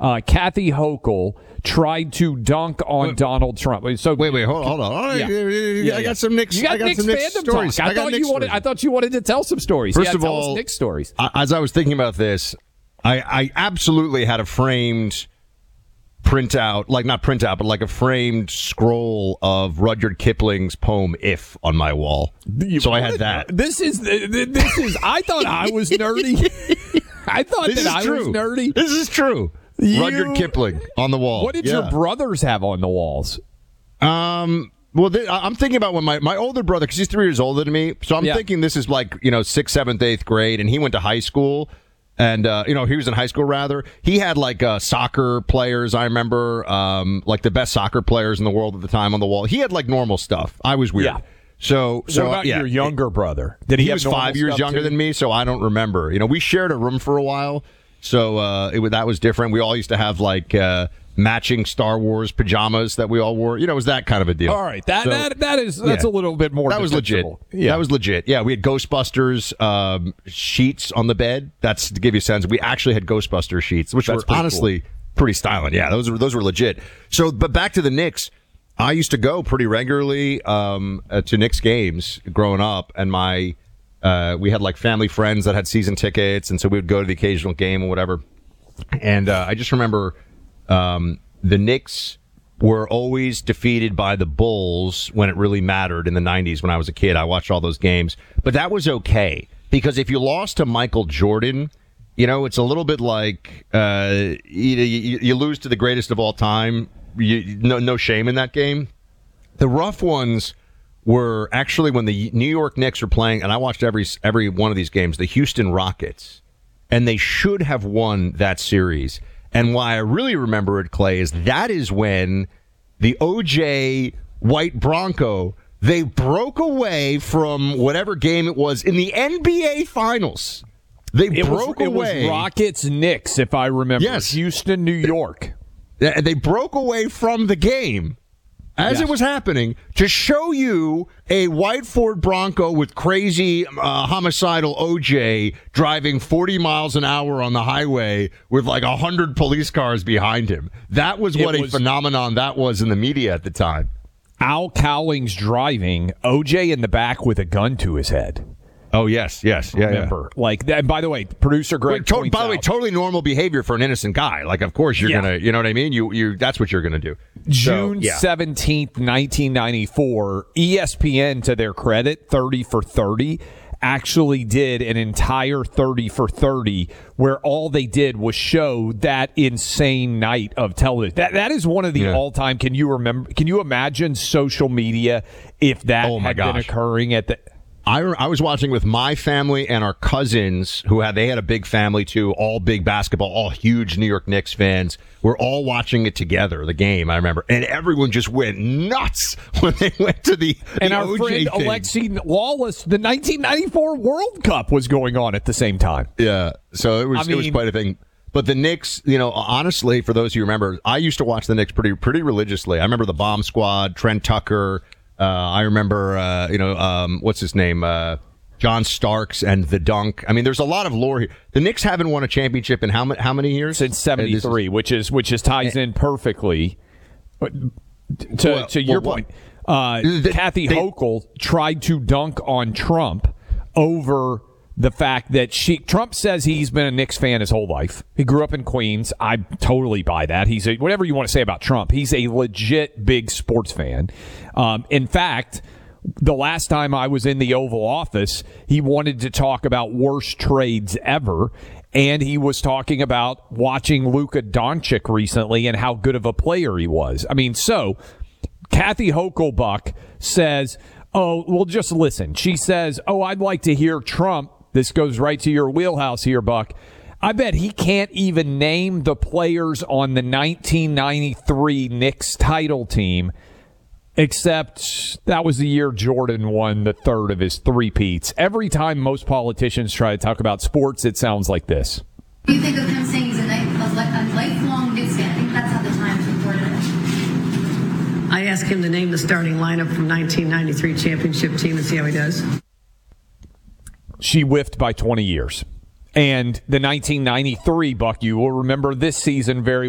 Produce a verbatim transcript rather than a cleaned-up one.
uh, Kathy Hochul tried to dunk on wait, Donald Trump. So wait, wait, hold, hold on. All right, yeah. yeah, yeah, I got some Knicks. You got I got Knicks some Knicks fandom stories. talk. I, I got thought Knicks you wanted. stories. I thought you wanted to tell some stories. First yeah, of tell all, us Knicks stories. I, as I was thinking about this, I, I absolutely had a framed printout, like not printout, but like a framed scroll of Rudyard Kipling's poem "If" on my wall. You so I wanted, had that. This is this is. I thought I was nerdy. I thought this that is I true. was nerdy. This is true. You, Rudyard Kipling on the wall. What did yeah. your brothers have on the walls? Um. Well, th- I'm thinking about when my, my older brother, because he's three years older than me, so I'm yeah. thinking this is like, you know, sixth, seventh, eighth grade, and he went to high school, and, uh, you know, he was in high school, rather. He had, like, uh, soccer players, I remember, um, like the best soccer players in the world at the time on the wall. He had, like, normal stuff. I was weird. Yeah. So, so what about yeah. your younger brother? Did he, he have was normal five years stuff younger too? than me, so I don't remember. You know, we shared a room for a while, so uh, it, that was different. We all used to have, like, uh, matching Star Wars pajamas that we all wore. You know, it was that kind of a deal. All right, that so, that that is that's yeah. a little bit more. That was legit. Yeah, that was legit. Yeah, we had Ghostbusters um, sheets on the bed. That's to give you a sense. We actually had Ghostbusters sheets, which that's were honestly cool. pretty styling. Yeah, those were those were legit. So, but back to the Knicks. I used to go pretty regularly um, uh, to Knicks games growing up, and my uh, we had like family friends that had season tickets, and so we would go to the occasional game or whatever. And uh, I just remember. Um, The Knicks were always defeated by the Bulls when it really mattered in the nineties when I was a kid. I watched all those games. But that was okay, because if you lost to Michael Jordan, you know, it's a little bit like uh, you, you, you lose to the greatest of all time. You, no, no shame in that game. The rough ones were actually when the New York Knicks were playing, and I watched every every one of these games, the Houston Rockets, and they should have won that series. And why I really remember it, Clay, is that is when the O J White Bronco, they broke away from whatever game it was in the N B A Finals. They it broke was, away. It was Rockets Knicks, if I remember. Yes. Houston, New York. They broke away from the game as yes. it was happening to show you a white Ford Bronco with crazy uh, homicidal O J driving forty miles an hour on the highway with like one hundred police cars behind him. That was what it a was, phenomenon that was in the media at the time. Al Cowlings driving, O J in the back with a gun to his head. Oh, yes, yes. Yeah, Remember. Yeah. Like, and by the way, producer Greg Wait, to- By the way, out, totally normal behavior for an innocent guy. Like, of course, you're yeah. going to, you know what I mean? You, you, that's what you're going to do. June so, yeah. seventeenth, nineteen ninety-four, E S P N, to their credit, thirty for thirty, actually did an entire thirty for thirty where all they did was show that insane night of television. That That is one of the yeah. all-time, can you remember, can you imagine social media if that oh my had gosh. been occurring at the... I, I was watching with my family and our cousins who had, they had a big family too, all big basketball, all huge New York Knicks fans. We're all watching it together, the game, I remember. And everyone just went nuts when they went to the, the And our O J friend thing. Alexi Lawless, the nineteen ninety-four World Cup was going on at the same time. Yeah, so it was, I mean, it was quite a thing. But the Knicks, you know, honestly, for those who remember, I used to watch the Knicks pretty pretty religiously. I remember the Bomb Squad, Trent Tucker. Uh, I remember, uh, you know, um, what's his name? Uh, John Starks and the Dunk. I mean, there's a lot of lore here. The Knicks haven't won a championship in how many, how many years? Since seventy-three, is, which is which is ties in perfectly to, well, to your well, point. Uh, the, Kathy they, Hochul tried to dunk on Trump over the fact that she Trump says he's been a Knicks fan his whole life. He grew up in Queens. I totally buy that. He's a, whatever you want to say about Trump, he's a legit big sports fan. Um, in fact, the last time I was in the Oval Office, he wanted to talk about worst trades ever. And he was talking about watching Luka Doncic recently and how good of a player he was. I mean, so Kathy Hochul says, oh, well, just listen. She says, oh, I'd like to hear Trump. This goes right to your wheelhouse here, Buck. I bet he can't even name the players on the nineteen ninety-three Knicks title team, except that was the year Jordan won the third of his three-peats. Every time most politicians try to talk about sports, it sounds like this. What do you think of him saying he's a, night, a, a lifelong Knicks fan? I think that's how the Times reported it. I asked him to name the starting lineup from nineteen ninety-three championship team and see how he does. She whiffed by twenty years. And the nineteen ninety-three, Buck, you will remember this season very